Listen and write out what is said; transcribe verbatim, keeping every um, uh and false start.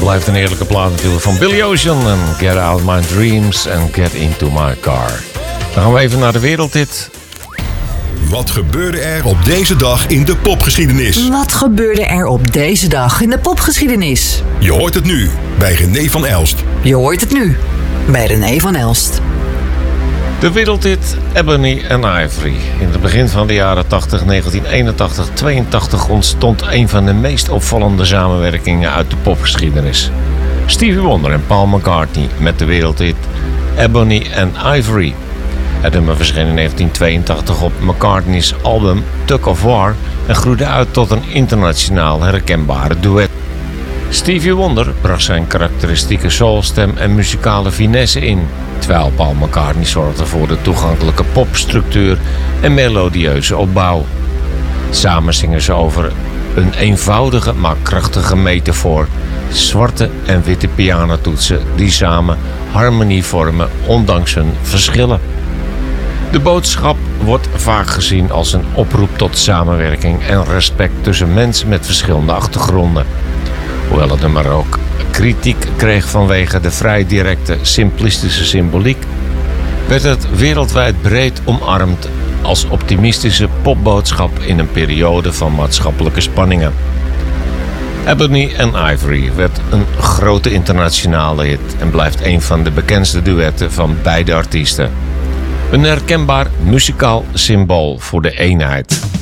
Blijft een eerlijke plaat natuurlijk van Billy Ocean. En Get Out My Dreams and Get Into My Car. Dan gaan we even naar de wereldhit. Wat gebeurde er op deze dag in de popgeschiedenis? Wat gebeurde er op deze dag in de popgeschiedenis? Je hoort het nu bij René van Elst. Je hoort het nu bij René van Elst. De wereldhit Ebony and Ivory. In het begin van de jaren tachtig, negentien eenentachtig, tweeëntachtig ontstond een van de meest opvallende samenwerkingen uit de popgeschiedenis. Stevie Wonder en Paul McCartney met de wereldhit Ebony and Ivory. Het nummer verscheen in negentien tweeëntachtig op McCartney's album Tug of War en groeide uit tot een internationaal herkenbare duet. Stevie Wonder bracht zijn karakteristieke soulstem en muzikale finesse in, terwijl Paul McCartney zorgde voor de toegankelijke popstructuur en melodieuze opbouw. Samen zingen ze over een eenvoudige maar krachtige metafoor, zwarte en witte pianotoetsen die samen harmonie vormen ondanks hun verschillen. De boodschap wordt vaak gezien als een oproep tot samenwerking en respect tussen mensen met verschillende achtergronden. Hoewel het nummer ook kritiek kreeg vanwege de vrij directe, simplistische symboliek, werd het wereldwijd breed omarmd als optimistische popboodschap in een periode van maatschappelijke spanningen. Ebony and Ivory werd een grote internationale hit en blijft een van de bekendste duetten van beide artiesten. Een herkenbaar muzikaal symbool voor de eenheid.